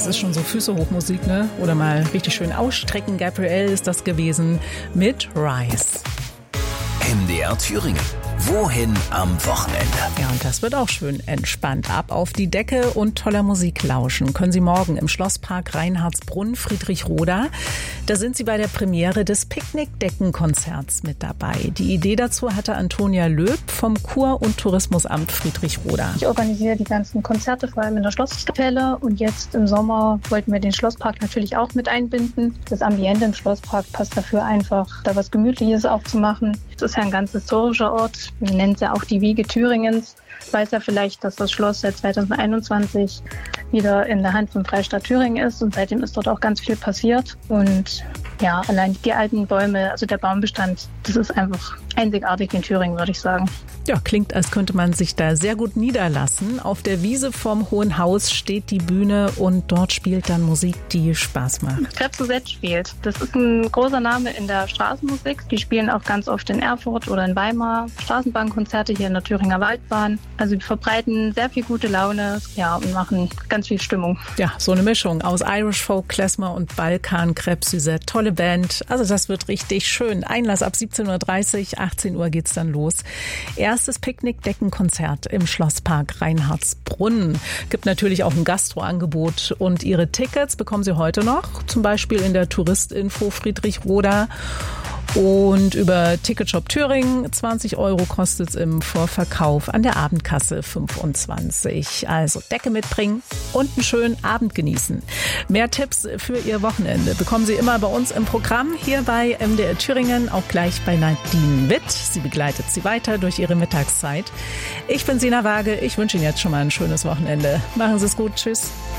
das ist schon so Füße hoch Musik, ne? Oder mal richtig schön ausstrecken. Gabrielle ist das gewesen mit Rise. MDR Thüringen. Wohin am Wochenende? Ja, und das wird auch schön entspannt. Ab auf die Decke und toller Musik lauschen können Sie morgen im Schlosspark Reinhardsbrunn, Friedrichroda. Da sind Sie bei der Premiere des Picknickdeckenkonzerts mit dabei. Die Idee dazu hatte Antonia Löb vom Kur- und Tourismusamt Friedrichroda. Ich organisiere die ganzen Konzerte, vor allem in der Schlosskapelle. Und jetzt im Sommer wollten wir den Schlosspark natürlich auch mit einbinden. Das Ambiente im Schlosspark passt dafür einfach, da was Gemütliches aufzumachen. Es ist ja ein ganz historischer Ort. Man nennt es ja auch die Wiege Thüringens. Ich weiß ja vielleicht, dass das Schloss seit 2021 wieder in der Hand vom Freistaat Thüringen ist. Und seitdem ist dort auch ganz viel passiert. Und ja, allein die alten Bäume, also der Baumbestand, das ist einfach einzigartig in Thüringen, würde ich sagen. Ja, klingt, als könnte man sich da sehr gut niederlassen. Auf der Wiese vorm Hohen Haus steht die Bühne und dort spielt dann Musik, die Spaß macht. Krebs Suzette spielt. Das ist ein großer Name in der Straßenmusik. Die spielen auch ganz oft in Erfurt oder in Weimar. Straßenbahnkonzerte hier in der Thüringer Waldbahn. Also die verbreiten sehr viel gute Laune, ja, und machen ganz viel Stimmung. Ja, so eine Mischung aus Irish Folk, Klezmer und Balkan, Krebs Suzette. Tolle Band. Also das wird richtig schön. Einlass ab 17:30 Uhr, 18 Uhr geht's dann los. Erstes Picknickdeckenkonzert im Schlosspark Reinhardsbrunn. Gibt natürlich auch ein Gastroangebot und Ihre Tickets bekommen Sie heute noch, zum Beispiel in der Touristinfo Friedrichroda. Und über Ticketshop Thüringen 20 € kostet es im Vorverkauf, an der Abendkasse 25. Also Decke mitbringen und einen schönen Abend genießen. Mehr Tipps für Ihr Wochenende bekommen Sie immer bei uns im Programm hier bei MDR Thüringen, auch gleich bei Nadine Witt. Sie begleitet Sie weiter durch Ihre Mittagszeit. Ich bin Sina Waage, ich wünsche Ihnen jetzt schon mal ein schönes Wochenende. Machen Sie es gut, tschüss.